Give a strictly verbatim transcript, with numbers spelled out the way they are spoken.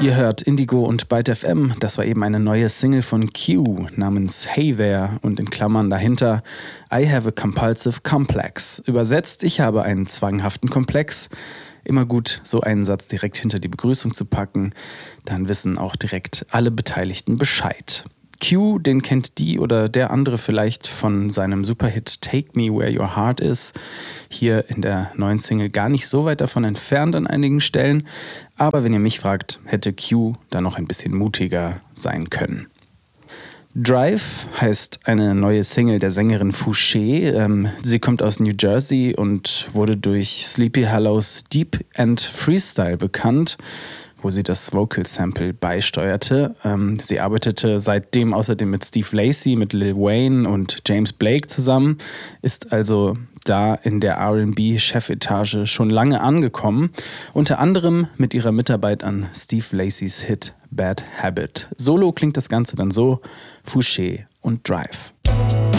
Ihr hört Indigo und Byte F M. Das war eben eine neue Single von Q namens Hey There und in Klammern dahinter I have a compulsive complex. Übersetzt, ich habe einen zwanghaften Komplex. Immer gut, so einen Satz direkt hinter die Begrüßung zu packen. Dann wissen auch direkt alle Beteiligten Bescheid. Q, den kennt die oder der andere vielleicht von seinem Superhit Take Me Where Your Heart Is. Hier in der neuen Single gar nicht so weit davon entfernt an einigen Stellen. Aber wenn ihr mich fragt, hätte Q da noch ein bisschen mutiger sein können. Drive heißt eine neue Single der Sängerin Fouché. Ähm, sie kommt aus New Jersey und wurde durch Sleepy Hollows Deep End Freestyle bekannt, wo sie das Vocal Sample beisteuerte. Ähm, sie arbeitete seitdem außerdem mit Steve Lacy, mit Lil Wayne und James Blake zusammen, ist also da in der R and B-Chefetage schon lange angekommen, unter anderem mit ihrer Mitarbeit an Steve Lacys Hit Bad Habit. Solo klingt das Ganze dann so: Fouché und Drive.